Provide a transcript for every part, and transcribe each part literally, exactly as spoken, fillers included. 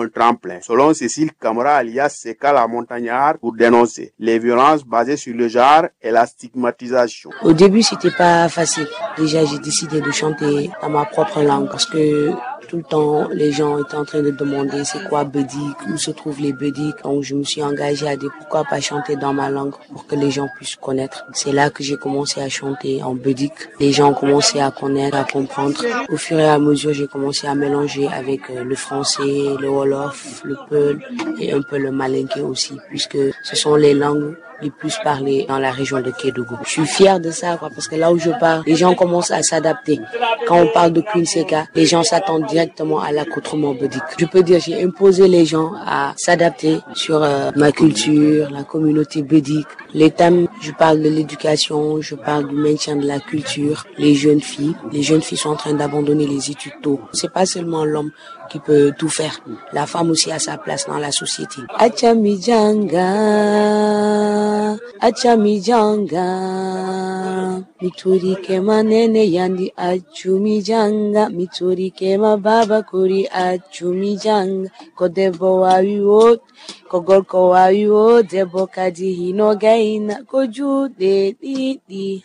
un tremplin. Selon Cécile Camara alias Seka la montagnarde, pour dénoncer les violences basées sur le genre et la stigmatisation. Au début, c'était pas facile. Déjà, j'ai décidé de chanter dans ma propre langue parce que tout le temps, les gens étaient en train de demander c'est quoi Bédik, où se trouvent les Bédik. Donc, je me suis engagée à dire pourquoi pas chanter dans ma langue pour que les gens puissent connaître. C'est là que j'ai commencé à chanter en Bédik. Les gens ont commencé à connaître, à comprendre. Au fur et à mesure, j'ai commencé à mélanger avec le français, le wolof, le peul et un peu le malinké aussi, puisque ce sont les langues les plus parlées dans la région de Kédougou. Je suis fière de ça, quoi, parce que là où je pars, les gens commencent à s'adapter. Quand on parle de Queen Seka, les gens s'attendent directement à l'accoutrement bédik. Je peux dire, j'ai imposé les gens à s'adapter sur euh, ma culture, la communauté bédik. Les thèmes, je parle de l'éducation, je parle du maintien de la culture, les jeunes filles. Les jeunes filles sont en train d'abandonner les études tôt. C'est pas seulement l'homme qui peut tout faire. La femme aussi a sa place dans la société. Achamijanga, Achamijanga, Mituri kema nene yandi achumijanga, Mituri kema baba kuri achumijanga, Kodebo wa wiwot, Kogolko wa wiwot, Debo kadi hino gaina, Koju de di di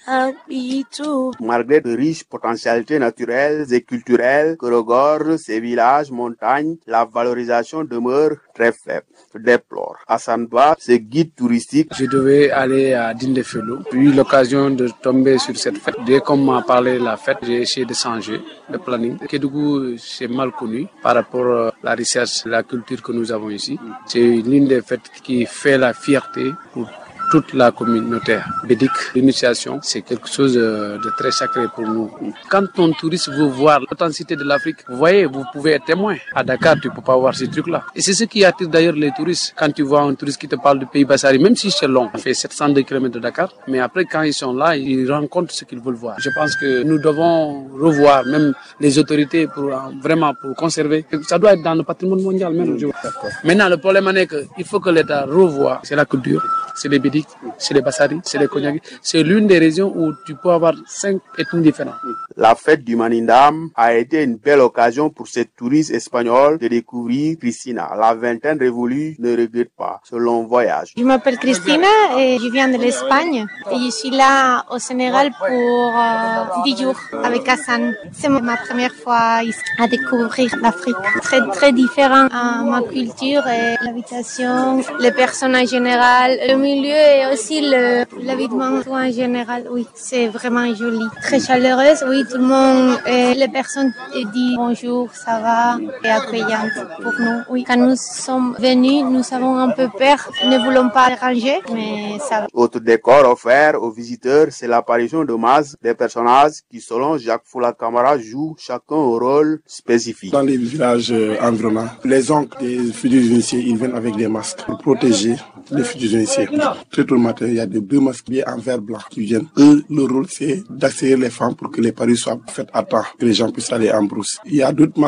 habitu. Malgré de riches potentialités naturelles et culturelles que regorgent ces villages, montagnes, la valorisation demeure très faible, déplore. Hassan Ba, ce guide touristique. Je devais aller à Dindéfelo. J'ai eu l'occasion de tomber sur cette fête. Dès qu'on m'a parlé de la fête, j'ai essayé de changer le planning. Kédougou, c'est mal connu par rapport à la richesse, la culture que nous avons ici. C'est l'une des fêtes qui fait la fierté pour toute la communauté bédik. L'initiation, c'est quelque chose de très sacré pour nous. Quand un touriste veut voir l'authenticité de l'Afrique, vous voyez, vous pouvez être témoin. À Dakar, tu ne peux pas voir ces trucs-là. Et c'est ce qui attire d'ailleurs les touristes. Quand tu vois un touriste qui te parle du pays Bassari, même si c'est long, ça fait sept cent deux kilomètres de Dakar, mais après, quand ils sont là, ils rencontrent ce qu'ils veulent voir. Je pense que nous devons revoir, même les autorités, pour vraiment pour conserver. Ça doit être dans le patrimoine mondial même. Je... Maintenant, le problème est qu'il faut que l'État revoie. C'est la culture, c'est les bédik, c'est les Bassari, c'est les Konyaki. C'est l'une des régions où tu peux avoir cinq ethnies différentes. La fête du Manindam a été une belle occasion pour ces touristes espagnols de découvrir Cristina. La vingtaine révolue ne regrette pas ce long voyage. Je m'appelle Cristina et je viens de l'Espagne. Et je suis là au Sénégal pour euh, dix jours avec Hassan. C'est ma première fois ici à découvrir l'Afrique. Très, très différent à ma culture et l'habitation, les personnes en général, le milieu et aussi le, l'habillement en général. Oui, c'est vraiment joli. Très chaleureuse, oui, tout le monde, et les personnes disent bonjour, ça va, et accueillantes pour nous. Oui, quand nous sommes venus, nous avons un peu peur, ne voulons pas déranger, mais ça va. Autre décor offert aux visiteurs, c'est l'apparition de masques des personnages qui, selon Jacques Foula Camara, jouent chacun un rôle spécifique. Dans les villages environnants, les oncles des futurs initiés, ils viennent avec des masques pour protéger les futurs initiés. Très tôt le matin, il y a des deux masques en verre blanc qui viennent. Eux, le rôle, c'est d'accueillir les femmes pour que les paris soient faits à temps, que les gens puissent aller en brousse. Il y a d'autres masques